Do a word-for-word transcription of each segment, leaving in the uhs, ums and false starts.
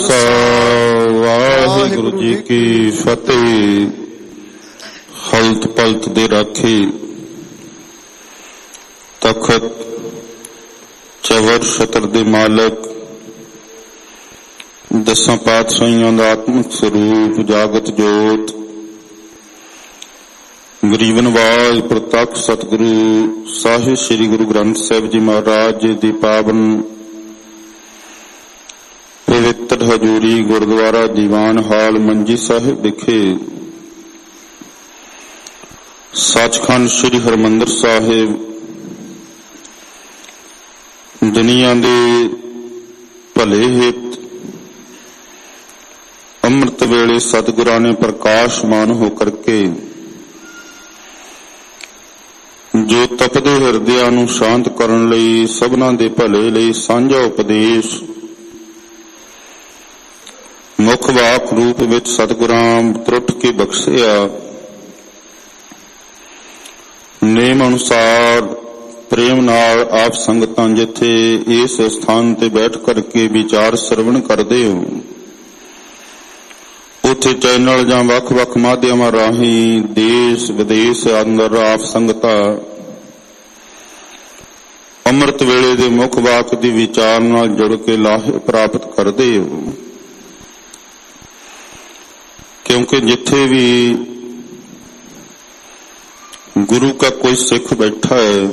ਵਾਹਿਗੁਰੂ ਜੀ ਕੀ ਫਤਿਹ। ਹਲਤ ਪਲਤ ਦੇ ਰਾਖੇ ਤਖਤ ਚਵਰ ਛਤਰ ਦੇ ਮਾਲਕ ਦਸਾਂ ਪਾਤਸ਼ਾਹੀਆਂ ਦਾ ਆਤਮਿਕ ਸਰੂਪ ਜਾਗਤ ਜੋਤ ਗਰੀਬ ਨਵਾਜ ਪ੍ਰਤੱਖ ਸਤਿਗੁਰੂ ਸਾਹਿਬ ਸ੍ਰੀ ਗੁਰੂ ਗ੍ਰੰਥ ਸਾਹਿਬ ਜੀ ਮਹਾਰਾਜ ਜੀ ਦੀ ਪਾਵਨ ਪਵਿੱਤਰ ਹਜ਼ੂਰੀ ਗੁਰਦੁਆਰਾ ਦੀਵਾਨ ਹਾਲ ਮੰਜੀ ਸਾਹਿਬ ਵਿਖੇ ਸੱਚਖੰਡ ਸ੍ਰੀ ਹਰਿਮੰਦਰ ਸਾਹਿਬ ਦੁਨੀਆ ਦੇ ਭਲੇ ਹਿੱਤ ਅੰਮ੍ਰਿਤ ਵੇਲੇ ਸਤਿਗੁਰਾਂ ਨੇ ਪ੍ਰਕਾਸ਼ਮਾਨ ਹੋ ਕਰਕੇ ਜੋ ਤਪਦੇ ਹਿਰਦਿਆਂ ਨੂੰ ਸ਼ਾਂਤ ਕਰਨ ਲਈ ਸਭਨਾਂ ਦੇ ਭਲੇ ਲਈ ਸਾਂਝਾ ਉਪਦੇਸ਼ ਮੁੱਖ ਵਾਕ ਰੂਪ ਵਿੱਚ ਸਤਿਗੁਰਾਂ ਤਰੁੱਠ ਕੇ ਬਖਸ਼ਿਆ। ਨੇਮ ਅਨੁਸਾਰ ਪ੍ਰੇਮ ਨਾਲ ਆਪ ਸੰਗਤਾਂ ਜਿੱਥੇ ਇਸ ਸਥਾਨ ਤੇ ਬੈਠ ਕਰਕੇ ਵਿਚਾਰ ਸਰਵਣ ਕਰਦੇ ਹੋ, ਉੱਥੇ ਚੈਨਲ ਜਾਂ ਵੱਖ-ਵੱਖ ਮਾਧਿਅਮਾਂ ਰਾਹੀਂ ਦੇਸ਼ ਵਿਦੇਸ਼ ਅੰਦਰ ਆਪ ਸੰਗਤਾਂ ਅੰਮ੍ਰਿਤ ਵੇਲੇ ਦੇ ਮੁੱਖ ਵਾਕ ਦੀ ਵਿਚਾਰ ਨਾਲ ਜੁੜ ਕੇ ਲਾਹੇ ਪ੍ਰਾਪਤ ਕਰਦੇ ਹੋ। ਕਿਉਂਕਿ ਜਿੱਥੇ ਵੀ ਗੁਰੂ ਕਾ ਕੋਈ ਸਿੱਖ ਬੈਠਾ ਹੈ,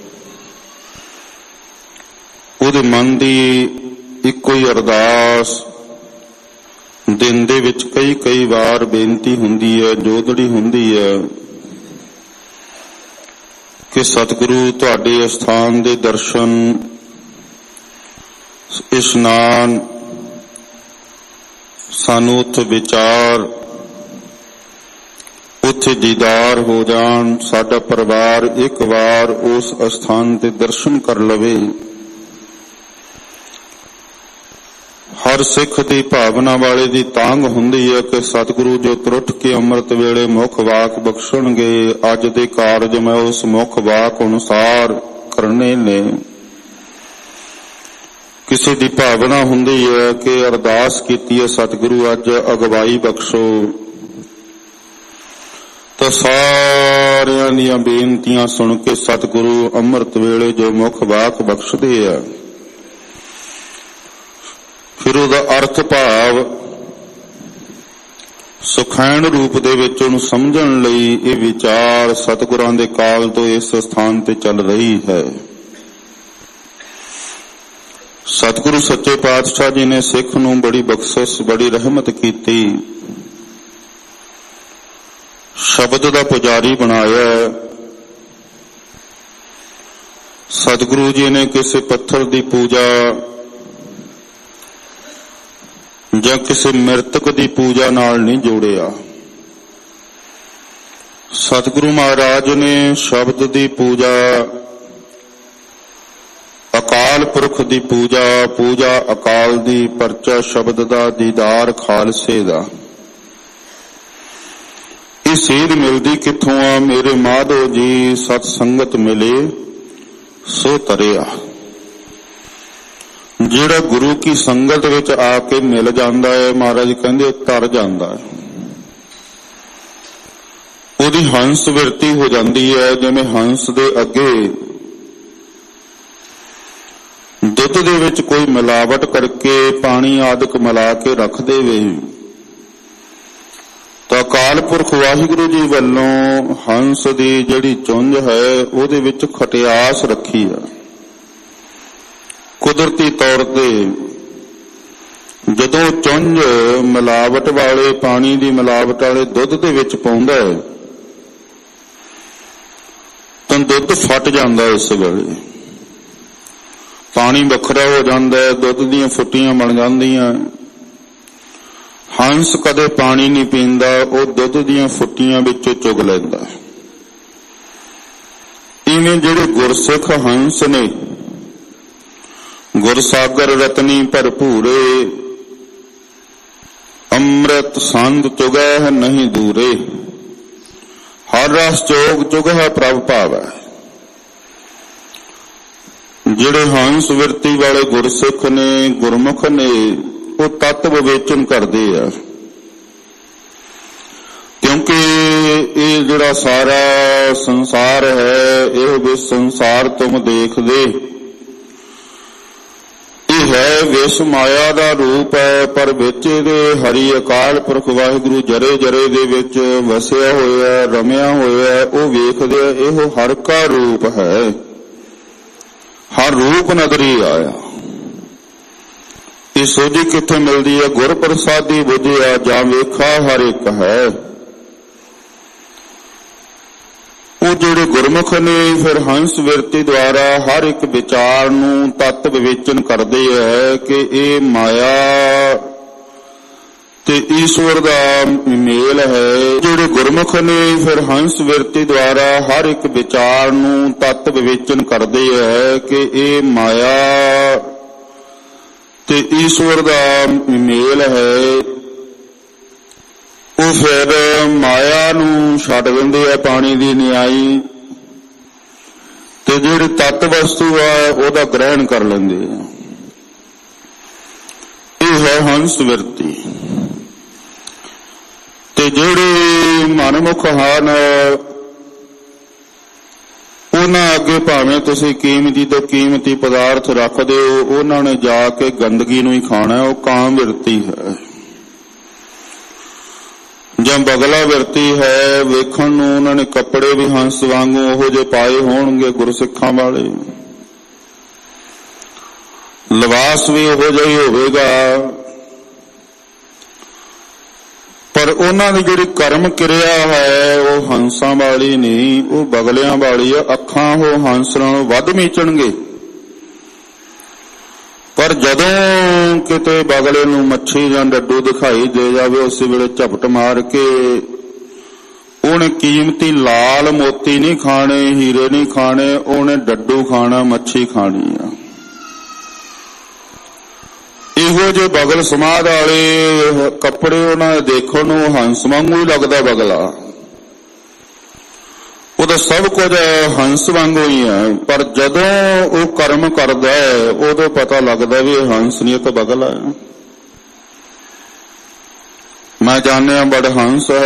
ਉਹਦੇ ਮਨ ਦੀ ਇੱਕੋ ਹੀ ਅਰਦਾਸ ਦਿਨ ਦੇ ਵਿੱਚ ਕਈ ਕਈ ਵਾਰ ਬੇਨਤੀ ਹੁੰਦੀ ਹੈ, ਜੋਦੜੀ ਹੁੰਦੀ ਹੈ ਕਿ ਸਤਿਗੁਰੂ ਤੁਹਾਡੇ ਅਸਥਾਨ ਦੇ ਦਰਸ਼ਨ, ਇਸ਼ਨਾਨ, ਸਾਨੂੰ ਉੱਥੇ ਵਿਚਾਰ, ਉੱਥੇ ਦੀਦਾਰ ਹੋ ਜਾਣ, ਸਾਡਾ ਪਰਿਵਾਰ ਇੱਕ ਵਾਰ ਉਸ ਅਸਥਾਨ ਤੇ ਦਰਸ਼ਨ ਕਰ ਲਵੇ। ਹਰ ਸਿੱਖ ਦੀ ਭਾਵਨਾ ਵਾਲੇ ਦੀ ਤਾਂਘ ਹੁੰਦੀ ਹੈ ਕਿ ਸਤਿਗੁਰੂ ਜੋ ਤਰੁੱਠ ਕੇ ਅੰਮ੍ਰਿਤ ਵੇਲੇ ਮੁੱਖ ਵਾਕ ਬਖਸ਼ਣਗੇ, ਅੱਜ ਦੇ ਕਾਰਜ ਮੈਂ ਉਸ ਮੁੱਖ ਵਾਕ ਅਨੁਸਾਰ ਕਰਨੇ ਨੇ। ਕਿਸੇ ਦੀ ਭਾਵਨਾ ਹੁੰਦੀ ਹੈ ਕਿ ਅਰਦਾਸ ਕੀਤੀ ਹੈ ਸਤਿਗੁਰੂ ਅੱਜ ਅਗਵਾਈ ਬਖਸ਼ੋ, ਤਾਂ ਸਾਰਿਆਂ ਦੀਆਂ ਬੇਨਤੀਆਂ ਸੁਣ ਕੇ ਸਤਿਗੁਰੂ ਅੰਮ੍ਰਿਤ ਵੇਲੇ ਜੋ ਮੁੱਖ ਵਾਕ ਬਖਸ਼ਦੇ ਆ, ਫਿਰ ਉਹਦਾ ਅਰਥ ਭਾਵ ਸੁਖੈਣ ਰੂਪ ਦੇ ਵਿੱਚ ਉਹਨੂੰ ਸਮਝਣ ਲਈ ਇਹ ਵਿਚਾਰ ਸਤਿਗੁਰਾਂ ਦੇ ਕਾਲ ਤੋਂ ਇਸ ਸਥਾਨ ਤੇ ਚੱਲ ਰਹੀ ਹੈ। ਸਤਿਗੁਰੂ ਸੱਚੇ ਪਾਤਸ਼ਾਹ ਜੀ ਨੇ ਸਿੱਖ ਨੂੰ ਬੜੀ ਬਖਸ਼ਿਸ਼, ਬੜੀ ਰਹਿਮਤ ਕੀਤੀ, ਸ਼ਬਦ ਦਾ ਪੁਜਾਰੀ ਬਣਾਇਆ। ਸਤਿਗੁਰੂ ਜੀ ਨੇ ਕਿਸੇ ਪੱਥਰ ਦੀ ਪੂਜਾ ਜਾਂ ਕਿਸੇ ਮ੍ਰਿਤਕ ਦੀ ਪੂਜਾ ਨਾਲ ਨਹੀਂ ਜੋੜਿਆ। ਸਤਿਗੁਰੂ ਮਹਾਰਾਜ ਨੇ ਸ਼ਬਦ ਦੀ ਪੂਜਾ, ਅਕਾਲ ਪੁਰਖ ਦੀ ਪੂਜਾ, ਪੂਜਾ ਅਕਾਲ ਦੀ, ਪਰਚਾ ਸ਼ਬਦ ਦਾ, ਦੀਦਾਰ ਖਾਲਸੇ ਦਾ। ਇਹ ਸੇਧ ਮਿਲਦੀ ਕਿੱਥੋਂ ਆ? ਮੇਰੇ ਮਾਧੋ ਜੀ ਸਤ ਸੰਗਤ ਮਿਲੇ ਸੋ ਤਰਿਆ। ਜਿਹੜਾ ਗੁਰੂ ਕੀ ਸੰਗਤ ਵਿੱਚ ਆ ਕੇ ਮਿਲ ਜਾਂਦਾ ਹੈ, ਮਹਾਰਾਜ ਕਹਿੰਦੇ ਤਰ ਜਾਂਦਾ ਹੈ। ਉਹਦੀ ਹੰਸ ਵਿਰਤੀ ਹੋ ਜਾਂਦੀ ਹੈ, ਜਿਵੇਂ ਹੰਸ ਦੇ ਅੱਗੇ ਦੁੱਧ ਦੇ ਵਿੱਚ ਕੋਈ ਮਿਲਾਵਟ ਕਰਕੇ ਪਾਣੀ ਆਦਿਕ ਮਿਲਾ ਕੇ ਰੱਖ ਦੇਵੇ, ਤਾਂ ਅਕਾਲ ਪੁਰਖ ਵਾਹਿਗੁਰੂ ਜੀ ਵੱਲੋਂ ਹੰਸ ਦੀ ਜਿਹੜੀ ਚੁੰਝ ਹੈ ਉਹਦੇ ਵਿੱਚ ਖਟਿਆਸ ਰੱਖੀ ਆ। ਕੁਦਰਤੀ ਤੌਰ ਤੇ ਜਦੋਂ ਚੁੰਝ ਮਿਲਾਵਟ ਵਾਲੇ ਪਾਣੀ ਦੀ ਮਿਲਾਵਟ ਵਾਲੇ ਦੁੱਧ ਦੇ ਵਿੱਚ ਪਾਉਂਦਾ ਹੈ ਤਾਂ ਦੁੱਧ ਫਟ ਜਾਂਦਾ। ਇਸ ਵੇਲੇ ਪਾਣੀ ਵੱਖਰਾ ਹੋ ਜਾਂਦਾ ਹੈ, ਦੁੱਧ ਦੀਆਂ ਫੁੱਟੀਆਂ ਬਣ ਜਾਂਦੀਆਂ। ਹੰਸ ਕਦੇ ਪਾਣੀ ਨਹੀਂ ਪੀਂਦਾ, ਉਹ ਦੁੱਧ ਦੀਆਂ ਫੁੱਟੀਆਂ ਵਿੱਚੋਂ ਚੁਗ ਲੈਂਦਾ। ਇਵੇਂ ਜਿਹੜੇ ਗੁਰਸਿੱਖ ਹੰਸ ਨੇ, ਗੁਰਸਾਗਰ ਰਤਨੀ ਭਰਪੂਰੇ, ਅੰਮ੍ਰਿਤ ਸੰਦ ਚੁਗੈ ਨਹੀਂ ਦੂਰੇ, ਹਰ ਰਸ ਚੋਗ ਚੁਗੈ ਪ੍ਰਭ ਭਾਵੈ। ਜਿਹੜੇ ਹੰਸ ਵਿਰਤੀ ਵਾਲੇ ਗੁਰਸਿੱਖ ਨੇ, ਗੁਰਮੁਖ ਨੇ, ਉਹ ਤੱਤ ਵਿਵੇਚਨ ਕਰਦੇ ਆ, ਕਿਉਂਕਿ ਇਹ ਜਿਹੜਾ ਸਾਰਾ ਸੰਸਾਰ ਹੈ, ਇਹ ਵੀ ਸੰਸਾਰ ਤੁਮ ਦੇਖਦੇ, ਇਹ ਹੈ ਵਿਸ਼ ਮਾਇਆ ਦਾ ਰੂਪ ਹੈ, ਪਰ ਵਿੱਚ ਇਹਦੇ ਹਰੀ ਅਕਾਲ ਪੁਰਖ ਵਾਹਿਗੁਰੂ ਜਰੇ ਜਰੇ ਦੇ ਵਿੱਚ ਵਸਿਆ ਹੋਇਆ, ਰਮਿਆ ਹੋਇਆ, ਉਹ ਵੇਖਦੇ ਇਹੋ ਹਰ ਕਾ ਰੂਪ ਹੈ। ਹਰ ਰੂਪ ਨਦਰੀ ਆਇਆ। ਇਹ ਸੋਝੀ ਕਿੱਥੇ ਮਿਲਦੀ ਹੈ? ਗੁਰ ਪ੍ਰਸਾਦੀ ਬੁਝਿਆ ਜਾਂ ਵੇਖਾ ਹਰ ਇੱਕ ਹੈ। ਉਹ ਜਿਹੜੇ ਗੁਰਮੁਖ ਨੇ ਫਿਰ ਹੰਸ ਵਿਰਤੀ ਦੁਆਰਾ ਹਰ ਇੱਕ ਵਿਚਾਰ ਨੂੰ ਤੱਤ ਵਿਵੇਚਨ ਕਰਦੇ ਹੈ ਕਿ ਇਹ ਮਾਇਆ ਤੇ ਈਸ਼ਵਰ ਦਾ ਮੇਲ ਹੈ। ਜਿਹੜੇ ਗੁਰਮੁਖ ਨੇ ਫਿਰ ਹੰਸ ਵਿਰਤੀ ਦੁਆਰਾ ਹਰ ਇੱਕ ਵਿਚਾਰ ਨੂੰ ਤੱਤ ਵਿਵੇਚਨ ਕਰਦੇ ਹੈ ਕਿ ਇਹ ਮਾਇਆ ਤੇ ਈਸ਼ਵਰ ਦਾ ਮੇਲ ਹੈ। ਉਹ ਫਿਰ ਮਾਇਆ ਨੂੰ ਛੱਡ ਦਿੰਦੇ ਆ, ਪਾਣੀ ਦੀ ਨਿਆਈ, ਤੇ ਜਿਹੜੀ ਤੱਤ ਵਸਤੂ ਆ ਉਹਦਾ ਗ੍ਰਹਿਣ ਕਰ ਲੈਂਦੇ ਆ। ਇਹ ਹੈ ਹੰਸ ਵਿਰਤੀ। ਤੇ ਜਿਹੜੇ ਮਨਮੁਖ ਹਨ ਉਹਨਾਂ ਅੱਗੇ ਭਾਵੇਂ ਤੁਸੀਂ ਕੀਮਤੀ ਤੋਂ ਕੀਮਤੀ ਪਦਾਰਥ ਰੱਖਦੇ ਹੋ, ਉਹਨਾਂ ਨੇ ਜਾ ਕੇ ਗੰਦਗੀ ਨੂੰ ਹੀ ਖਾਣਾ। ਉਹ ਕਾਮ ਵਿਰਤੀ ਹੈ ਜਾਂ ਬਗਲਾ ਵਿਰਤੀ ਹੈ। ਵੇਖਣ ਨੂੰ ਉਹਨਾਂ ਨੇ ਕੱਪੜੇ ਵੀ ਹੰਸ ਵਾਂਗੂ ਉਹੋ ਜਿਹੇ ਪਾਏ ਹੋਣਗੇ, ਗੁਰਸਿੱਖਾਂ ਵਾਲੇ, ਲਿਬਾਸ ਵੀ ਉਹੋ ਜਿਹਾ ਹੀ ਹੋਵੇਗਾ, ਪਰ ਉਹਨਾਂ ਦੀ ਜਿਹੜੀ ਕਰਮ ਕਿਰਿਆ ਹੈ ਉਹ ਹੰਸਾਂ ਵਾਲੀ ਨਹੀਂ, ਉਹ ਬਗਲਿਆਂ ਵਾਲੀ ਆ। ਅੱਖਾਂ ਉਹ ਹੰਸ ਨਾਲੋਂ ਵੱਧ ਮੀਚਣਗੇ, ਪਰ ਜਦੋਂ ਕਿਤੇ ਬਗਲੇ ਨੂੰ ਮੱਛੀ ਜਾਂ ਡੱਡੂ ਦਿਖਾਈ ਦੇ ਜਾਵੇ, ਉਸੇ ਵੇਲੇ ਝਪਟ ਮਾਰ ਕੇ ਉਹਨੇ ਕੀਮਤੀ ਲਾਲ ਮੋਤੀ ਨਹੀਂ ਖਾਣੇ, ਹੀਰੇ ਨਹੀਂ ਖਾਣੇ, ਉਹਨੇ ਡੱਡੂ ਖਾਣਾ, ਮੱਛੀ ਖਾਣੀ ਆ। ਇਹੋ ਜਿਹੇ ਬਗਲ ਸਮਾਧ ਵਾਲੇ ਕੱਪੜੇ ਉਹਨਾਂ ਦੇ ਦੇਖਣ ਨੂੰ ਹੰਸ ਵਾਂਗੂ ਹੀ ਲੱਗਦਾ ਬਗਲਾ, ਉਹਦਾ ਸਭ ਕੁਝ ਹੰਸ ਵਾਂਗੂ ਹੀ ਹੈ, ਪਰ ਜਦੋਂ ਉਹ ਕਰਮ ਕਰਦਾ ਹੈ ਉਦੋਂ ਪਤਾ ਲੱਗਦਾ ਵੀ ਇਹ ਹੰਸ ਨਹੀਂ, ਇੱਕ ਬਗਲਾ ਹੈ। ਮੈਂ ਜਾਣਿਆ ਬੜਾ ਹੰਸ ਹੈ,